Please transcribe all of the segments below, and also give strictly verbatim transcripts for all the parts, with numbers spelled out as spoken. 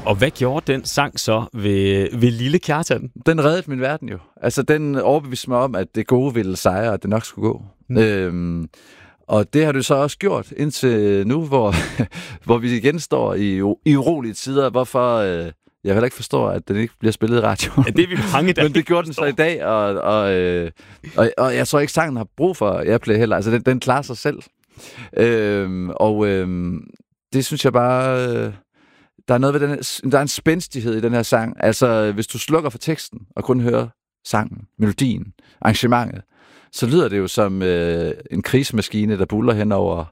Og hvad gjorde den sang så ved, ved Lille Kjartan? Den reddede min verden jo. Altså, den overbeviste mig om, at det gode ville sejre, og det nok skulle gå. Mm. Øhm, og det har du så også gjort indtil nu, hvor, hvor vi igen står i, i urolige tider. Hvorfor øh, jeg heller ikke forstår, at den ikke bliver spillet i radioen. Ja, det er vi mange, der Men det gjorde den så i dag, og, og, øh, og, og jeg tror ikke, sangen har brug for Airplay heller. Altså, den, den klarer sig selv. Øhm, og øhm, det synes jeg bare... Øh, der er noget ved den, der er en spændstighed i den her sang. Altså, hvis du slukker for teksten og kun hører sangen, melodien, arrangementet, så lyder det jo som øh, en krigsmaskine, der buller hen over,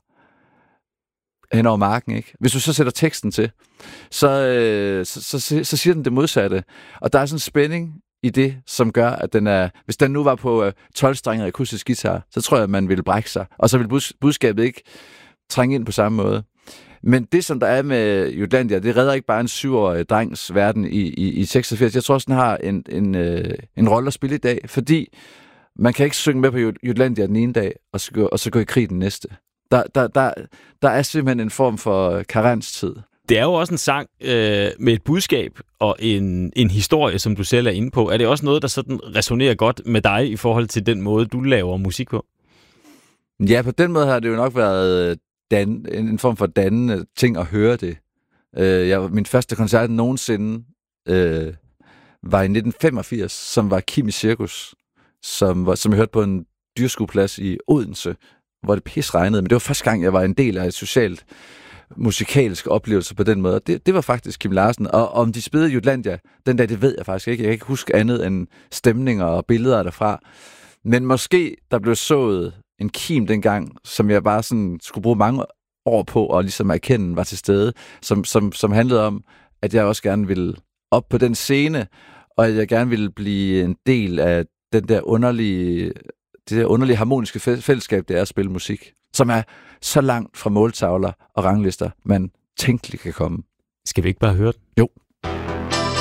hen over marken, ikke? Hvis du så sætter teksten til, så, øh, så, så, så, så siger den det modsatte. Og der er sådan en spænding i det, som gør, at den er... Hvis den nu var på øh, tolv-strenget akustisk guitar, så tror jeg, at man ville brække sig. Og så ville bud- budskabet ikke trænge ind på samme måde. Men det, som der er med Jutlandia, det redder ikke bare en syvårig drengs verden i, i, i seksogfirs. Jeg tror også, den har en, en, øh, en rolle at spille i dag, fordi man kan ikke synge med på Jutlandia den ene dag, og så gå, og så gå i krig den næste. Der, der, der, der er simpelthen en form for karenstid. Det er jo også en sang øh, med et budskab og en, en historie, som du selv er inde på. Er det også noget, der sådan resonerer godt med dig i forhold til den måde, du laver musik på? Ja, på den måde har det jo nok været dan, en form for dannende ting at høre det. Øh, jeg, min første koncert nogensinde øh, var i nitten femogfirs, som var Kim i Cirkus, som, var, som jeg hørte på en dyrskueplads i Odense, hvor det pis regnede. Men det var første gang, jeg var en del af et socialt musikalsk oplevelse på den måde. Det, det var faktisk Kim Larsen. Og om de spillede Jutlandia den dag, det ved jeg faktisk ikke. Jeg kan ikke huske andet end stemninger og billeder derfra. Men måske der blev sået en kim dengang, som jeg bare sådan skulle bruge mange år på, og ligesom erkende var til stede, som, som, som handlede om, at jeg også gerne ville op på den scene, og at jeg gerne ville blive en del af den der underlige, det der underlige harmoniske fællesskab, det er at spille musik, som er så langt fra måltavler og ranglister, man tænkeligt kan komme. Skal vi ikke bare høre den? Jo.